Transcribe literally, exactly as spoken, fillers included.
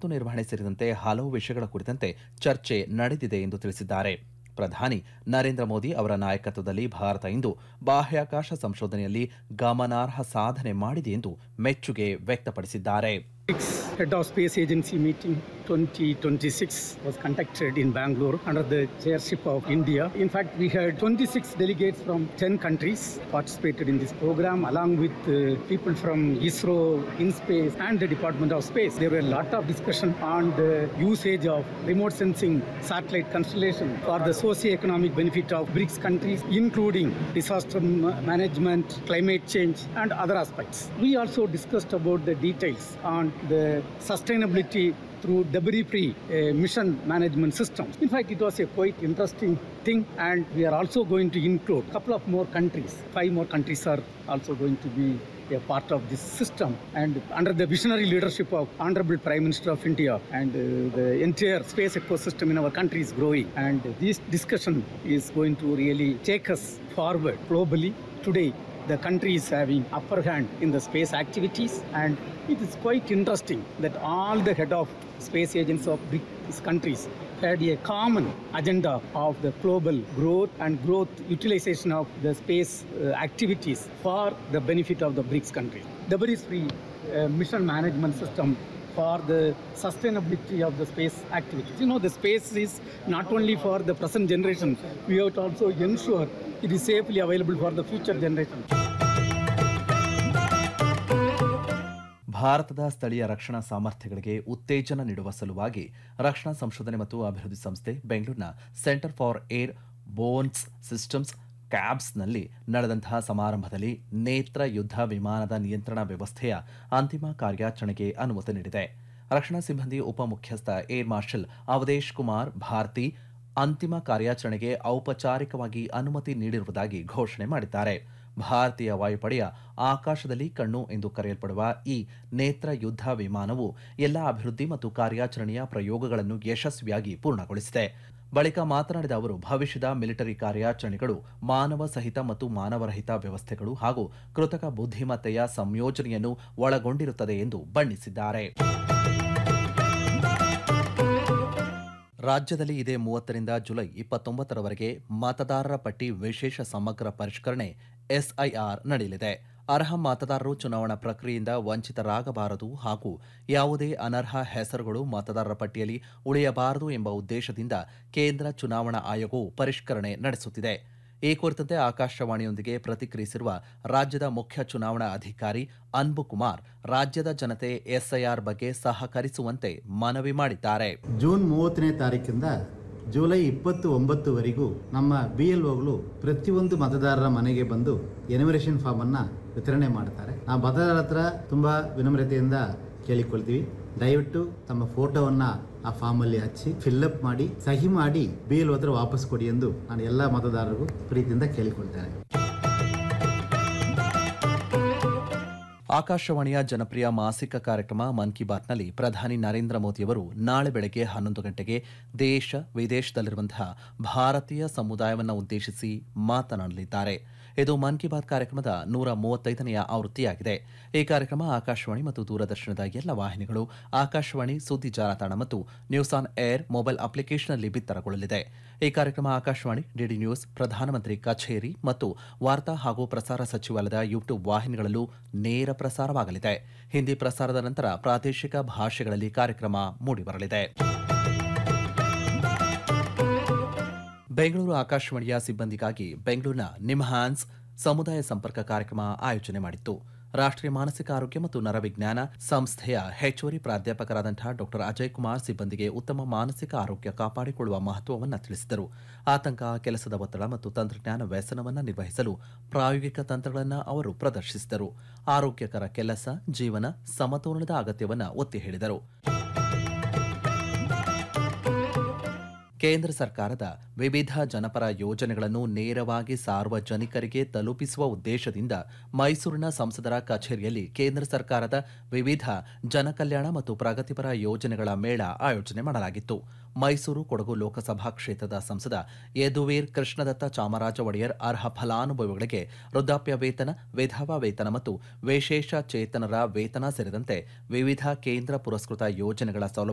ವಿಪತ್ತು ನಿರ್ವಹಣೆ ಸೇರಿದಂತೆ ಹಲವು ವಿಷಯಗಳ ಕುರಿತಂತೆ ಚರ್ಚೆ ನಡೆದಿದೆ ಎಂದು ತಿಳಿಸಿದ್ದಾರೆ. ಪ್ರಧಾನಿ ನರೇಂದ್ರ ಮೋದಿ ಅವರ ನಾಯಕತ್ವದಲ್ಲಿ ಭಾರತ ಇಂದು ಬಾಹ್ಯಾಕಾಶ ಸಂಶೋಧನೆಯಲ್ಲಿ ಗಮನಾರ್ಹ ಸಾಧನೆ ಮಾಡಿದೆ ಎಂದು ಮೆಚ್ಚುಗೆ ವ್ಯಕ್ತಪಡಿಸಿದ್ದಾರೆ. Head of Space Agency meeting twenty twenty-six was conducted in Bangalore under the chairship of India. In fact, we had twenty-six delegates from ten countries participated in this program, along with uh, people from ISRO, InSpace, and the Department of Space. There were a lot of discussion on the usage of remote sensing satellite constellation for the socio-economic benefit of BRICS countries, including disaster management, climate change, and other aspects. We also discussed about the details on the sustainability through debris-free uh, mission management systems. In fact, it was a quite interesting thing, and we are also going to include a couple of more countries. Five more countries are also going to be a part of this system, and under the visionary leadership of Honorable Prime Minister of India, and uh, the entire space ecosystem in our country is growing, and this discussion is going to really take us forward globally. Today, the country is having upper hand in the space activities, and it is quite interesting that all the head of space agents of these countries had a common agenda of the global growth and growth utilization of the space uh, activities for the benefit of the BRICS countries. Debris-free uh, mission management system for the sustainability of the space activities. You know, the space is not only for the present generation, we have to also ensure it is safely available for the future generation. ಭಾರತದ ಸ್ಥಳೀಯ ರಕ್ಷಣಾ ಸಾಮರ್ಥ್ಯಗಳಿಗೆ ಉತ್ತೇಜನ ನೀಡುವ ಸಲುವಾಗಿ ರಕ್ಷಣಾ ಸಂಶೋಧನೆ ಮತ್ತು ಅಭಿವೃದ್ಧಿ ಸಂಸ್ಥೆ ಬೆಂಗಳೂರಿನ centre for air bones systems ಕ್ಯಾಬ್ಸ್ನಲ್ಲಿ ನಡೆದಂತಹ ಸಮಾರಂಭದಲ್ಲಿ ನೇತ್ರ ಯುದ್ಧ ವಿಮಾನದ ನಿಯಂತ್ರಣ ವ್ಯವಸ್ಥೆಯ ಅಂತಿಮ ಕಾರ್ಯಾಚರಣೆಗೆ ಅನುಮತಿ ನೀಡಿದೆ. ರಕ್ಷಣಾ ಸಿಬ್ಬಂದಿ ಉಪಮುಖ್ಯಸ್ಥ ಏರ್ ಮಾರ್ಷಲ್ ಅವಧೇಶ್ ಕುಮಾರ್ ಭಾರತಿ ಅಂತಿಮ ಕಾರ್ಯಾಚರಣೆಗೆ ಔಪಚಾರಿಕವಾಗಿ ಅನುಮತಿ ನೀಡಿರುವುದಾಗಿ ಘೋಷಣೆ ಮಾಡಿದ್ದಾರೆ. ಭಾರತೀಯ ವಾಯುಪಡೆಯ ಆಕಾಶದಲ್ಲಿ ಕಣ್ಣು ಎಂದು ಕರೆಯಲ್ಪಡುವ ಈ ನೇತ್ರ ಯುದ್ಧ ವಿಮಾನವು ಎಲ್ಲ ಅಭಿವೃದ್ಧಿ ಮತ್ತು ಕಾರ್ಯಾಚರಣೆಯ ಪ್ರಯೋಗಗಳನ್ನು ಯಶಸ್ವಿಯಾಗಿ ಪೂರ್ಣಗೊಳಿಸಿದೆ. ಬಳಿಕ ಮಾತನಾಡಿದ ಅವರು, ಭವಿಷ್ಯದ ಮಿಲಿಟರಿ ಕಾರ್ಯಾಚರಣೆಗಳು ಮಾನವ ಸಹಿತ ಮತ್ತು ಮಾನವರಹಿತ ವ್ಯವಸ್ಥೆಗಳು ಹಾಗೂ ಕೃತಕ ಬುದ್ಧಿಮತ್ತೆಯ ಸಂಯೋಜನೆಯನ್ನು ಒಳಗೊಂಡಿರುತ್ತದೆ ಎಂದು ಬಣ್ಣಿಸಿದ್ದಾರೆ. ರಾಜ್ಯದಲ್ಲಿ ಇದೇ ಮೂವತ್ತರಿಂದ ಜುಲೈ ಇಪ್ಪತ್ತೊಂಬತ್ತರವರೆಗೆ ಮತದಾರರ ಪಟ್ಟಿ ವಿಶೇಷ ಸಮಗ್ರ ಪರಿಷ್ಕರಣೆ ಎಸ್ಐಆರ್ ನಡೆಯಲಿದೆ. ಅರ್ಹ ಮತದಾರರು ಚುನಾವಣಾ ಪ್ರಕ್ರಿಯೆಯಿಂದ ವಂಚಿತರಾಗಬಾರದು ಹಾಗೂ ಯಾವುದೇ ಅನರ್ಹ ಹೆಸರುಗಳು ಮತದಾರರ ಪಟ್ಟಿಯಲ್ಲಿ ಉಳಿಯಬಾರದು ಎಂಬ ಉದ್ದೇಶದಿಂದ ಕೇಂದ್ರ ಚುನಾವಣಾ ಆಯೋಗವು ಪರಿಷ್ಕರಣೆ ನಡೆಸುತ್ತಿದೆ. ಈ ಕುರಿತಂತೆ ಆಕಾಶವಾಣಿಯೊಂದಿಗೆ ಪ್ರತಿಕ್ರಿಯಿಸಿರುವ ರಾಜ್ಯದ ಮುಖ್ಯ ಚುನಾವಣಾ ಅಧಿಕಾರಿ ಅನ್ಬು ಕುಮಾರ್, ರಾಜ್ಯದ ಜನತೆ ಎಸ್ಐಆರ್ ಬಗ್ಗೆ ಸಹಕರಿಸುವಂತೆ ಮನವಿ ಮಾಡಿದ್ದಾರೆ. ಜೂನ್ ಮೂವತ್ತನೇ ತಾರೀಕಿಂದ ಜುಲೈ ಇಪ್ಪತ್ತು ಒಂಬತ್ತುವರೆಗೂ ನಮ್ಮ ಬಿ ಎಲ್ ಒಗಳು ಪ್ರತಿಯೊಂದು ಮತದಾರರ ಮನೆಗೆ ಬಂದು ಎನ್ಯುಮರೇಷನ್ ಫಾರ್ಮ್ ಅನ್ನ ವಿತರಣೆ ಮಾಡ್ತಾರೆ. ನಾವು ಮತದಾರರ ಹತ್ರ ತುಂಬಾ ವಿನಮ್ರತೆಯಿಂದ ಕೇಳಿಕೊಳ್ತೀವಿ, ದಯವಿಟ್ಟು ತಮ್ಮ ಫೋಟೋವನ್ನ ಆ ಫಾರ್ಮ್ ಅಲ್ಲಿ ಹಚ್ಚಿ ಫಿಲ್ಅಪ್ ಮಾಡಿ ಸಹಿ ಮಾಡಿ ಬಿ ಎಲ್ ಒ ಹತ್ರ ವಾಪಸ್ ಕೊಡಿ ಎಂದು ನಾನು ಎಲ್ಲ ಮತದಾರರಿಗೂ ಪ್ರೀತಿಯಿಂದ ಕೇಳಿಕೊಳ್ತೇನೆ. ಆಕಾಶವಾಣಿಯ ಜನಪ್ರಿಯ ಮಾಸಿಕ ಕಾರ್ಯಕ್ರಮ ಮನ್ ಕಿ ಬಾತ್ನಲ್ಲಿ ಪ್ರಧಾನಿ ನರೇಂದ್ರ ಮೋದಿಯವರು ನಾಳೆ ಬೆಳಗ್ಗೆ ಹನ್ನೊಂದು ಗಂಟೆಗೆ ದೇಶ ವಿದೇಶದಲ್ಲಿರುವಂತಹ ಭಾರತೀಯ ಸಮುದಾಯವನ್ನು ಉದ್ದೇಶಿಸಿ ಮಾತನಾಡಲಿದ್ದಾರೆ. ಇದು ಮನ್ ಕಿ ಬಾತ್ ಕಾರ್ಯಕ್ರಮದ ನೂರ ಮೂವತ್ತೈದನೆಯ ಆವೃತ್ತಿಯಾಗಿದೆ. ಈ ಕಾರ್ಯಕ್ರಮ ಆಕಾಶವಾಣಿ ಮತ್ತು ದೂರದರ್ಶನದ ಎಲ್ಲ ವಾಹಿನಿಗಳು, ಆಕಾಶವಾಣಿ ಸುದ್ದಿ ಜಾಲತಾಣ ಮತ್ತು ನ್ಯೂಸ್ ಆನ್ ಏರ್ ಮೊಬೈಲ್ ಅಪ್ಲಿಕೇಶನ್ನಲ್ಲಿ ಬಿತ್ತರಗೊಳ್ಳಲಿದೆ. ಈ ಕಾರ್ಯಕ್ರಮ ಆಕಾಶವಾಣಿ, ಡಿಡಿ ನ್ಯೂಸ್, ಪ್ರಧಾನಮಂತ್ರಿ ಕಚೇರಿ ಮತ್ತು ವಾರ್ತಾ ಹಾಗೂ ಪ್ರಸಾರ ಸಚಿವಾಲಯದ ಯೂಟ್ಯೂಬ್ ವಾಹಿನಿಗಳಲ್ಲೂ ನೇರ ಪ್ರಸಾರವಾಗಲಿದೆ. ಹಿಂದಿ ಪ್ರಸಾರದ ನಂತರ ಪ್ರಾದೇಶಿಕ ಭಾಷೆಗಳಲ್ಲಿ ಕಾರ್ಯಕ್ರಮ ಮೂಡಿಬರಲಿದೆ. ಬೆಂಗಳೂರು ಆಕಾಶವಾಣಿಯ ಸಿಬ್ಬಂದಿಗಾಗಿ ಬೆಂಗಳೂರಿನ ನಿಮ್ಹಾನ್ಸ್ ಸಮುದಾಯ ಸಂಪರ್ಕ ಕಾರ್ಯಕ್ರಮ ಆಯೋಜನೆ ಮಾಡಿತ್ತು. ರಾಷ್ಟ್ರೀಯ ಮಾನಸಿಕ ಆರೋಗ್ಯ ಮತ್ತು ನರವಿಜ್ಞಾನ ಸಂಸ್ಥೆಯ ಹೆಚ್ಚುವರಿ ಪ್ರಾಧ್ಯಾಪಕರಾದಂತಹ ಡಾಕ್ಟರ್ ಅಜಯ್ ಕುಮಾರ್ ಸಿಬ್ಬಂದಿಗೆ ಉತ್ತಮ ಮಾನಸಿಕ ಆರೋಗ್ಯ ಕಾಪಾಡಿಕೊಳ್ಳುವ ಮಹತ್ವವನ್ನು ತಿಳಿಸಿದರು. ಆತಂಕ, ಕೆಲಸದ ಒತ್ತಡ ಮತ್ತು ತಂತ್ರಜ್ಞಾನ ವ್ಯಸನವನ್ನು ನಿರ್ವಹಿಸಲು ಪ್ರಾಯೋಗಿಕ ತಂತ್ರಗಳನ್ನು ಅವರು ಪ್ರದರ್ಶಿಸಿದರು. ಆರೋಗ್ಯಕರ ಕೆಲಸ, ಜೀವನ ಸಮತೋಲನದ ಅಗತ್ಯವನ್ನು ಒತ್ತಿ ಹೇಳಿದರು. ಕೇಂದ್ರ ಸರ್ಕಾರದ ವಿವಿಧ ಜನಪರ ಯೋಜನೆಗಳನ್ನು ನೇರವಾಗಿ ಸಾರ್ವಜನಿಕರಿಗೆ ತಲುಪಿಸುವ ಉದ್ದೇಶದಿಂದ ಮೈಸೂರಿನ ಸಂಸದರ ಕಚೇರಿಯಲ್ಲಿ ಕೇಂದ್ರ ಸರ್ಕಾರದ ವಿವಿಧ ಜನಕಲ್ಯಾಣ ಮತ್ತು ಪ್ರಗತಿಪರ ಯೋಜನೆಗಳ ಮೇಳ ಆಯೋಜನೆ ಮಾಡಲಾಗಿತ್ತು. ಮೈಸೂರು ಕೊಡಗು ಲೋಕಸಭಾ ಕ್ಷೇತ್ರದ ಸಂಸದ ಯದುವೀರ್ ಕೃಷ್ಣದತ್ತ ಚಾಮರಾಜ ಒಡೆಯರ್ ಅರ್ಹ ಫಲಾನುಭವಿಗಳಿಗೆ ವೃದ್ಧಾಪ್ಯ ವೇತನ, ವಿಧವಾ ವೇತನ ಮತ್ತು ವಿಶೇಷ ಚೇತನರ ವೇತನ ಸೇರಿದಂತೆ ವಿವಿಧ ಕೇಂದ್ರ ಪುರಸ್ಕೃತ ಯೋಜನೆಗಳ ಸೌಲಭ್ಯ